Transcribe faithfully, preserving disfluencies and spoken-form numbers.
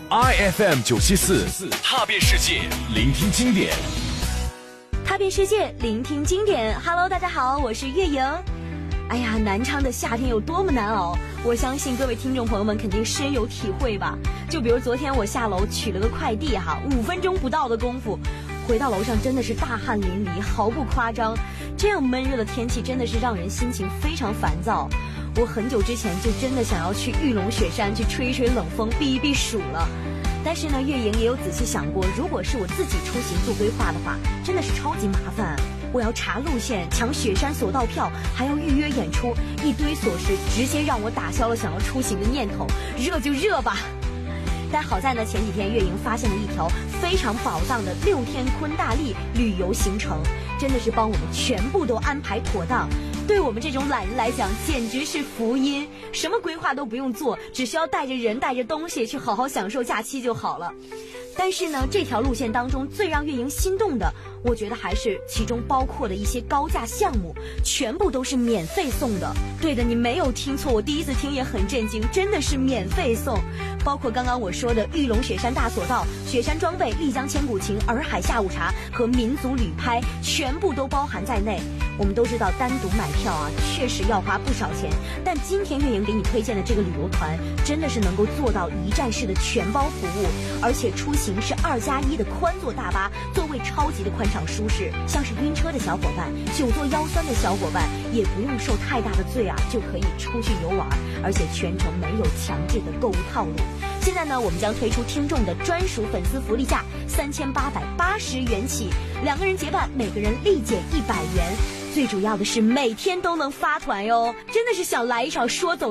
I F M 九七四，踏遍世界，聆听经典。 踏遍世界，聆听经典。Hello， 大家好，我是月莹。哎呀，南昌的夏天有多么难熬，我相信各位听众朋友们肯定深有体会吧。就比如昨天我下楼取了个快递哈，五分钟不到的功夫，回到楼上真的是大汗淋漓，毫不夸张。这样闷热的天气真的是让人心情非常烦躁。我很久之前就真的想要去玉龙雪山去吹一吹冷风，避一避暑了。但是呢，月莹也有仔细想过，如果是我自己出行做规划的话，真的是超级麻烦。我要查路线，抢雪山索道票，还要预约演出，一堆琐事直接让我打消了想要出行的念头。热就热吧。但好在呢，前几天月莹发现了一条非常宝藏的六天昆大利旅游行程，真的是帮我们全部都安排妥当。对我们这种懒人来讲，简直是福音，什么规划都不用做，只需要带着人带着东西去好好享受假期就好了。但是呢，这条路线当中最让月莹心动的，我觉得还是其中包括的一些高价项目，全部都是免费送的。对的，你没有听错，我第一次听也很震惊，真的是免费送。包括刚刚我说的玉龙雪山大索道、雪山装备、丽江千古情、洱海下午茶和民族旅拍，全部都包含在内。我们都知道单独买票啊，确实要花不少钱，但今天月莹给你推荐的这个旅游团，真的是能够做到一站式的全包服务，而且出行是二加一的宽座大巴，座位超级的宽敞舒适，像是晕车的小伙伴、久坐腰酸的小伙伴，也不用受太大的罪啊，就可以出去游玩，而且全程没有强制的购物套路。现在呢，我们将推出听众的专属粉丝福利价，三千八百八十元起，两个人结伴，每个人立减一百元。最主要的是每天都能发团哟，真的是想来一场说走